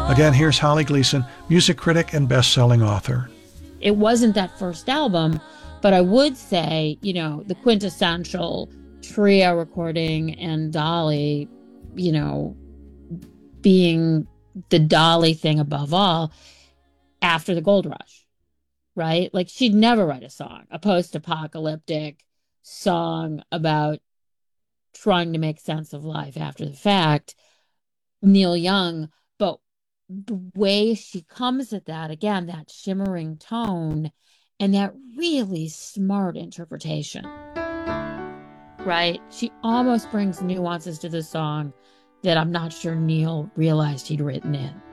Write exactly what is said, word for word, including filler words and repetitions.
Again, here's Holly Gleason, music critic and best-selling author. It wasn't that first album, but I would say, you know, the quintessential trio recording and Dolly, you know, being the Dolly thing above all after the gold rush, right? Like she'd never write a song, a post-apocalyptic song about trying to make sense of life after the fact. Neil Young, but the way she comes at that, again, that shimmering tone and that really smart interpretation, right? She almost brings nuances to the song that I'm not sure Neil realized he'd written in.